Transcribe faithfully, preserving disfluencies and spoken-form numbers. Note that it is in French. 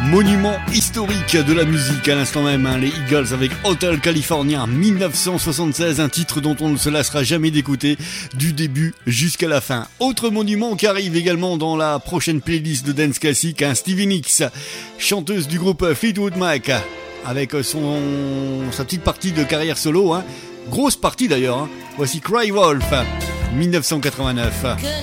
Monument historique de la musique à l'instant même, hein, les Eagles avec Hotel California dix-neuf cent soixante-seize, un titre dont on ne se lassera jamais d'écouter du début jusqu'à la fin. Autre monument qui arrive également dans la prochaine playlist de Dance Classic, hein, Stevie Nicks, chanteuse du groupe Fleetwood Mac, avec son sa petite partie de carrière solo, hein, grosse partie d'ailleurs, hein. Voici Cry Wolf, dix-neuf cent quatre-vingt-neuf.